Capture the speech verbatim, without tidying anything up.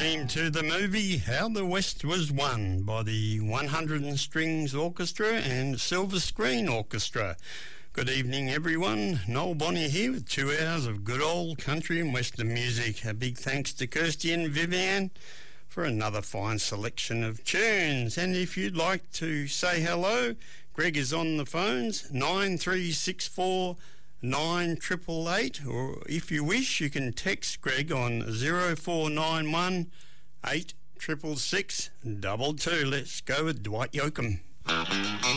theme to the movie How the West Was Won by the one hundred Strings Orchestra and Silver Screen Orchestra. Good evening, everyone. Noel Bonnier here with two hours of good old country and western music. A big thanks to Kirsty and Vivian for another fine selection of tunes. And if you'd like to say hello, Greg is on the phones, nine three six four nine eight eight eight, or if you wish you can text Greg on zero four nine one eight six six six two two. Let's go with Dwight Yoakam.